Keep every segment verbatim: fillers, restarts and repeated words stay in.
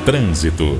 Trânsito.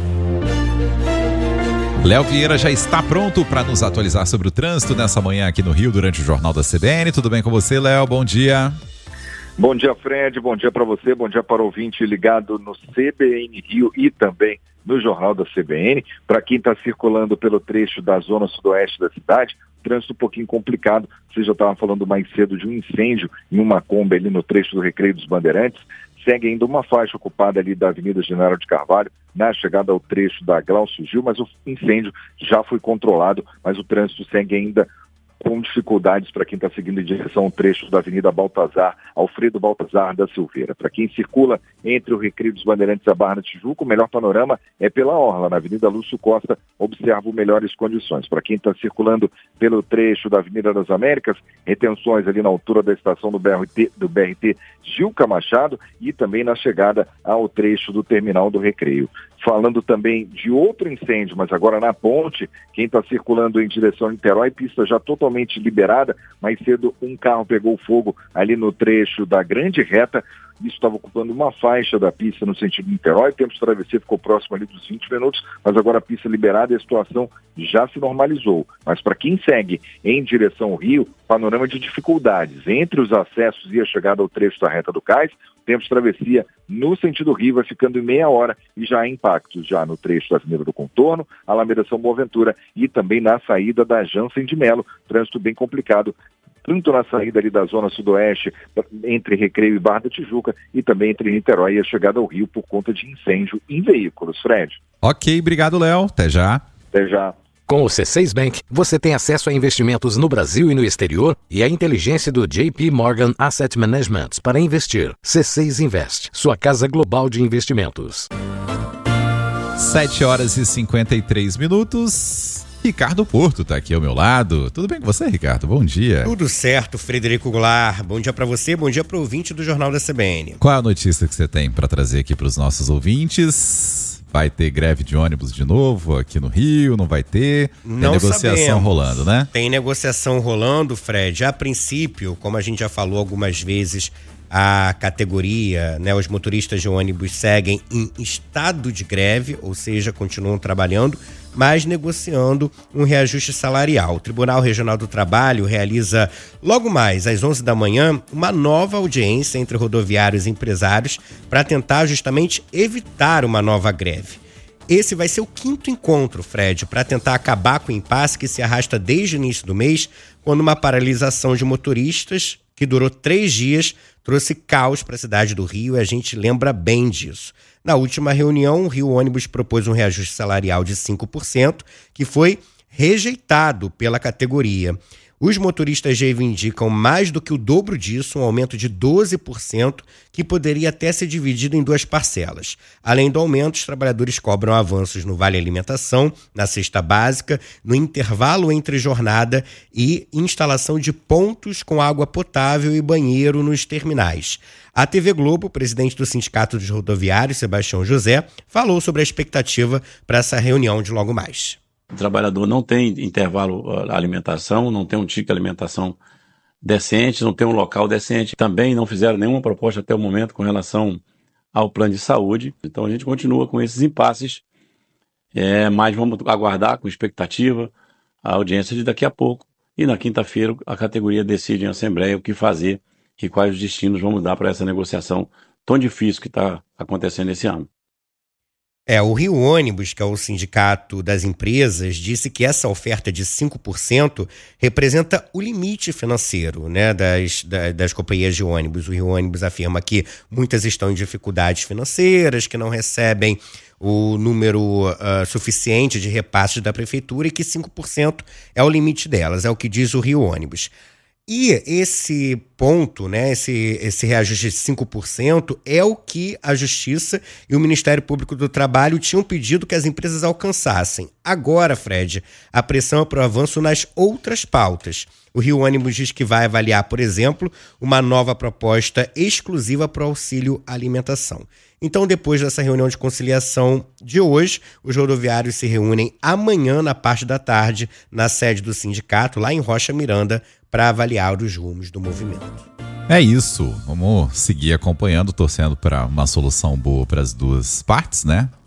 Léo Vieira já está pronto para nos atualizar sobre o trânsito nessa manhã aqui no Rio durante o Jornal da C B N. Tudo bem com você, Léo? Bom dia. Bom dia, Fred. Bom dia para você. Bom dia para o ouvinte ligado no C B N Rio e também no Jornal da C B N. Para quem está circulando pelo trecho da zona sudoeste da cidade, trânsito um pouquinho complicado. Você já estava falando mais cedo de um incêndio em uma Kombi ali no trecho do Recreio dos Bandeirantes. Segue ainda uma faixa ocupada ali da Avenida General de Carvalho, na chegada ao trecho da Glaucio Gil, mas o incêndio já foi controlado, mas o trânsito segue ainda com dificuldades para quem está seguindo em direção ao trecho da Avenida Baltazar, Alfredo Baltazar da Silveira. Para quem circula entre o Recreio dos Bandeirantes e a Barra da Tijuca, o melhor panorama é pela orla, na Avenida Lúcio Costa, observa melhores condições. Para quem está circulando pelo trecho da Avenida das Américas, retenções ali na altura da estação do B R T, do B R T Gilca Machado e também na chegada ao trecho do terminal do Recreio. Falando também de outro incêndio, mas agora na ponte, quem está circulando em direção a Niterói, pista já totalmente liberada. Mais cedo um carro pegou fogo ali no trecho da Grande Reta. Isso estava ocupando uma faixa da pista no sentido de Niterói. O tempo de travessia ficou próximo ali dos vinte minutos, mas agora a pista liberada e a situação já se normalizou. Mas para quem segue em direção ao Rio, panorama de dificuldades entre os acessos e a chegada ao trecho da Reta do Cais. O tempo de travessia no sentido Rio vai ficando em meia hora e já há impactos já no trecho da Avenida do Contorno, Alameda São Boaventura e também na saída da Jansen de Melo. Trânsito bem complicado, tanto na saída ali da zona sudoeste, entre Recreio e Barra da Tijuca, e também entre Niterói e a chegada ao Rio por conta de incêndio em veículos. Fred. Ok, obrigado, Léo. Até já. Até já. Com o C seis Bank, você tem acesso a investimentos no Brasil e no exterior e a inteligência do J P Morgan Asset Management para investir. C seis Invest, sua casa global de investimentos. sete horas e cinquenta e três minutos. Ricardo Porto está aqui ao meu lado. Tudo bem com você, Ricardo? Bom dia. Tudo certo, Frederico Goulart. Bom dia para você, bom dia para o ouvinte do Jornal da C B N. Qual é a notícia que você tem para trazer aqui para os nossos ouvintes? Vai ter greve de ônibus de novo aqui no Rio? Não vai ter? Tem não negociação sabemos. rolando, né? Tem negociação rolando, Fred. A princípio, como a gente já falou algumas vezes, a categoria, né, os motoristas de ônibus seguem em estado de greve, ou seja, continuam trabalhando, mas negociando um reajuste salarial. O Tribunal Regional do Trabalho realiza logo mais, às onze da manhã, uma nova audiência entre rodoviários e empresários para tentar justamente evitar uma nova greve. Esse vai ser o quinto encontro, Fred, para tentar acabar com o impasse que se arrasta desde o início do mês, quando uma paralisação de motoristas, que durou três dias, trouxe caos para a cidade do Rio e a gente lembra bem disso. Na última reunião, o Rio Ônibus propôs um reajuste salarial de cinco por cento, que foi rejeitado pela categoria. Os motoristas reivindicam mais do que o dobro disso, um aumento de doze por cento, que poderia até ser dividido em duas parcelas. Além do aumento, os trabalhadores cobram avanços no Vale Alimentação, na cesta básica, no intervalo entre jornada e instalação de pontos com água potável e banheiro nos terminais. A T V Globo, o presidente do Sindicato dos Rodoviários, Sebastião José, falou sobre a expectativa para essa reunião de logo mais. O trabalhador não tem intervalo alimentação, não tem um ticket de alimentação decente, não tem um local decente. Também não fizeram nenhuma proposta até o momento com relação ao plano de saúde. Então a gente continua com esses impasses, é, mas vamos aguardar com expectativa a audiência de daqui a pouco. E na quinta-feira a categoria decide em assembleia o que fazer e quais os destinos vamos dar para essa negociação tão difícil que está acontecendo esse ano. É, o Rio Ônibus, que é o sindicato das empresas, disse que essa oferta de cinco por cento representa o limite financeiro, né, das, das, das companhias de ônibus. O Rio Ônibus afirma que muitas estão em dificuldades financeiras, que não recebem o número uh, suficiente de repasses da prefeitura e que cinco por cento é o limite delas, é o que diz o Rio Ônibus. E esse ponto, né, esse, esse reajuste de cinco por cento é o que a Justiça e o Ministério Público do Trabalho tinham pedido que as empresas alcançassem. Agora, Fred, a pressão é para o avanço nas outras pautas. O Rio Ônibus diz que vai avaliar, por exemplo, uma nova proposta exclusiva para o auxílio alimentação. Então, depois dessa reunião de conciliação de hoje, os rodoviários se reúnem amanhã, na parte da tarde, na sede do sindicato, lá em Rocha Miranda, para avaliar os rumos do movimento. É isso, vamos seguir acompanhando, torcendo para uma solução boa para as duas partes, né?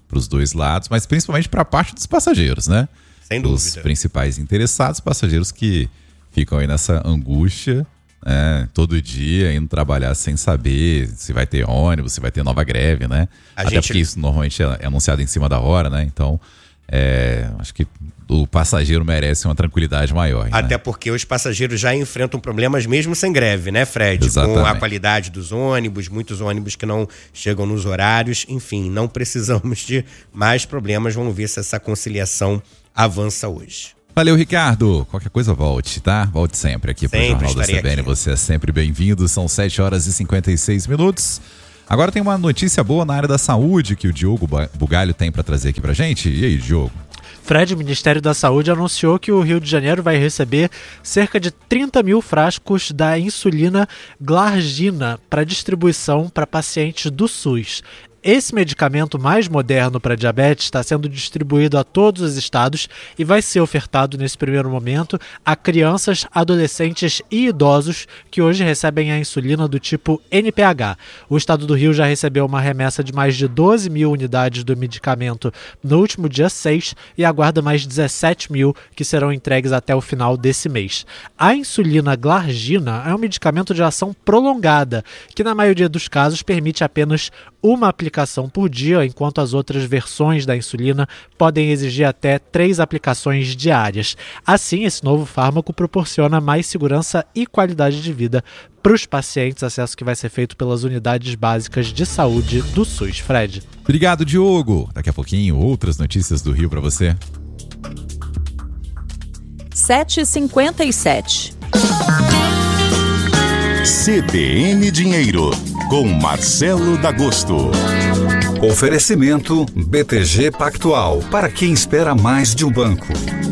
os dois lados, mas principalmente para a parte dos passageiros, né? Sem dúvida. Os principais interessados, passageiros que ficam aí nessa angústia, né? Todo dia indo trabalhar sem saber se vai ter ônibus, se vai ter nova greve, né? A Até gente... porque isso normalmente é anunciado em cima da hora, né? Então, é, acho que o passageiro merece uma tranquilidade maior. Até né? porque os passageiros já enfrentam problemas mesmo sem greve, né, Fred? Exatamente. Com a qualidade dos ônibus, muitos ônibus que não chegam nos horários. Enfim, não precisamos de mais problemas. Vamos ver se essa conciliação avança hoje. Valeu, Ricardo. Qualquer coisa, volte, tá? Volte sempre aqui para o Jornal da C B N. Aqui. Você é sempre bem-vindo. São sete horas e cinquenta e seis minutos. Agora tem uma notícia boa na área da saúde que o Diogo Bugalho tem para trazer aqui pra gente. E aí, Diogo? Fred, o Ministério da Saúde anunciou que o Rio de Janeiro vai receber cerca de trinta mil frascos da insulina Glargina para distribuição para pacientes do SUS. Esse medicamento mais moderno para diabetes está sendo distribuído a todos os estados e vai ser ofertado nesse primeiro momento a crianças, adolescentes e idosos que hoje recebem a insulina do tipo N P H. O estado do Rio já recebeu uma remessa de mais de doze mil unidades do medicamento no último dia seis e aguarda mais dezessete mil que serão entregues até o final desse mês. A insulina Glargina é um medicamento de ação prolongada, que na maioria dos casos permite apenas uma aplicação por dia, enquanto as outras versões da insulina podem exigir até três aplicações diárias. Assim, esse novo fármaco proporciona mais segurança e qualidade de vida para os pacientes, acesso que vai ser feito pelas unidades básicas de saúde do SUS. Fred. Obrigado, Diogo. Daqui a pouquinho, outras notícias do Rio para você. sete e cinquenta e sete. C B N Dinheiro, com Marcelo D'Agosto. Oferecimento B T G Pactual, para quem espera mais de um banco.